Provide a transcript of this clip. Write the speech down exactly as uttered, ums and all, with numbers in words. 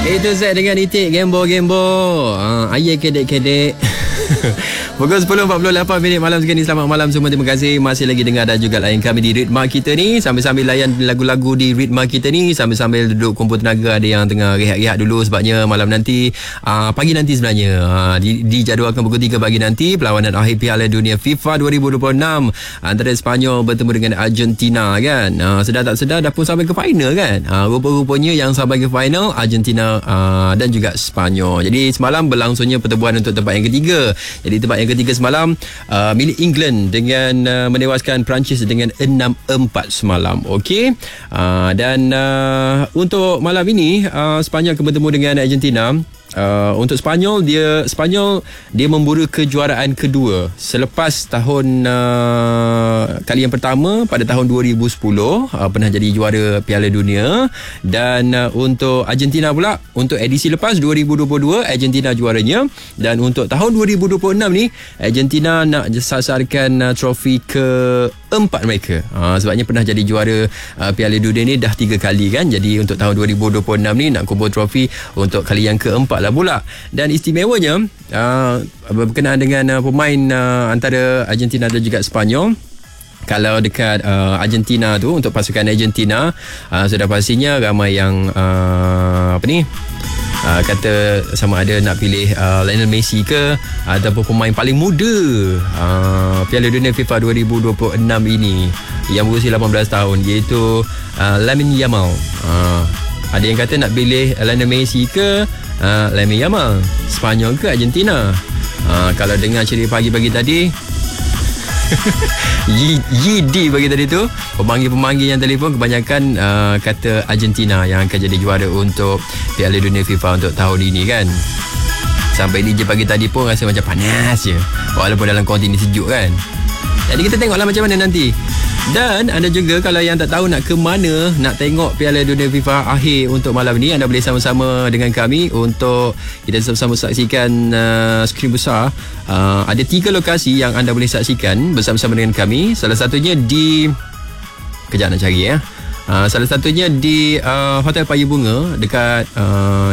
Itu set dengan Itik Gembo-Gembo. uh, Ayah kedek-kedek. Pukul sepuluh empat puluh lapan minit malam sekali. Selamat malam semua. Terima kasih masih lagi dengar dan juga layan kami di Ritma kita ni. Sambil-sambil layan lagu-lagu di Ritma kita ni, sambil-sambil duduk kumpul tenaga. Ada yang tengah rehat-rehat dulu sebabnya malam nanti, uh, pagi nanti sebenarnya, uh, di, dijadualkan pukul tiga pagi nanti perlawanan akhir Piala Dunia FIFA dua ribu dua puluh enam antara Sepanyol bertemu dengan Argentina kan. uh, Sedar tak sedar dah pun sampai ke final kan. uh, Rupa-rupanya yang sampai ke final Argentina uh, dan juga Sepanyol. Jadi semalam berlangsungnya pertemuan untuk tempat yang ketiga. Jadi tempat yang ketiga semalam uh, milik England dengan uh, menewaskan Perancis dengan enam empat semalam. Okey. Uh, dan uh, untuk malam ini uh, Sepanyol akan bertemu dengan Argentina. Uh, untuk Sepanyol, dia Sepanyol dia memburu kejuaraan kedua selepas tahun uh, kali yang pertama pada tahun dua ribu sepuluh, uh, pernah jadi juara Piala Dunia. Dan uh, untuk Argentina pula, untuk edisi lepas dua ribu dua puluh dua Argentina juaranya, dan untuk tahun dua ribu dua puluh enam ni Argentina nak sasarkan uh, trofi ke empat mereka. Uh, sebabnya pernah jadi juara uh, Piala Dunia ni dah tiga kali kan. Jadi untuk tahun dua ribu dua puluh enam ni nak kumpul trofi untuk kali yang keempat lah pula. Dan istimewanya uh, berkenaan dengan uh, pemain uh, antara Argentina dan juga Sepanyol. Kalau dekat uh, Argentina tu, untuk pasukan Argentina, uh, sudah pastinya ramai yang uh, apa ni Uh, kata sama ada nak pilih uh, Lionel Messi ke ataupun pemain paling muda uh, Piala Dunia FIFA dua ribu dua puluh enam ini yang berusia lapan belas tahun, iaitu uh, Lamine Yamal. uh, Ada yang kata nak pilih Lionel Messi ke uh, Lamine Yamal, Sepanyol ke Argentina. uh, Kalau dengar cerita pagi-pagi tadi Y D bagi tadi tu, pemanggil-pemanggil yang telefon kebanyakan uh, kata Argentina yang akan jadi juara untuk Piala Dunia FIFA untuk tahun ini kan. Sampai D J pagi tadi pun rasa macam panas je, walaupun dalam kontinen sejuk kan. Jadi kita tengoklah macam mana nanti. Dan anda juga kalau yang tak tahu nak ke mana nak tengok Piala Dunia FIFA akhir untuk malam ni, anda boleh sama-sama dengan kami untuk kita sama-sama saksikan uh, skrin besar. Uh, ada tiga lokasi yang anda boleh saksikan bersama-sama dengan kami. Salah satunya di, kejap nak cari ya. Uh, salah satunya di uh, Hotel Payu Bunga dekat uh,